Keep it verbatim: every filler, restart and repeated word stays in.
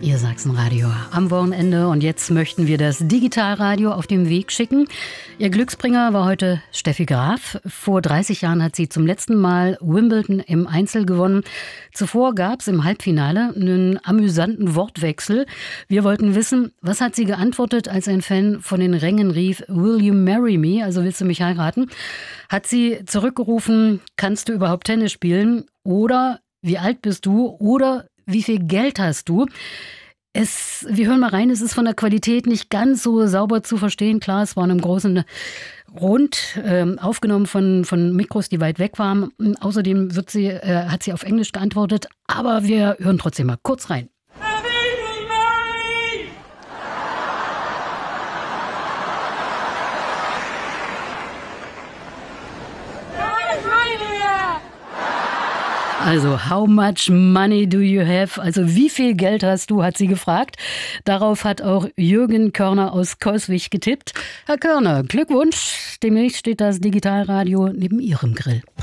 Ihr Sachsenradio am Wochenende und jetzt möchten wir das Digitalradio auf den Weg schicken. Ihr Glücksbringer war heute Steffi Graf. Vor dreißig Jahren hat sie zum letzten Mal Wimbledon im Einzel gewonnen. Zuvor gab es im Halbfinale einen amüsanten Wortwechsel. Wir wollten wissen, was hat sie geantwortet, als ein Fan von den Rängen rief, "Will you marry me?", also willst du mich heiraten? Hat sie zurückgerufen, kannst du überhaupt Tennis spielen? Oder wie alt bist du? Oder wie viel Geld hast du? Es, wir hören mal rein, es ist von der Qualität nicht ganz so sauber zu verstehen. Klar, es war in einem großen Rund, äh, aufgenommen von, von Mikros, die weit weg waren. Außerdem wird sie, äh, hat sie auf Englisch geantwortet, aber wir hören trotzdem mal kurz rein. Also, how much money do you have? Also, wie viel Geld hast du, hat sie gefragt. Darauf hat auch Jürgen Körner aus Coswig getippt. Herr Körner, Glückwunsch. Demnächst steht das Digitalradio neben Ihrem Grill.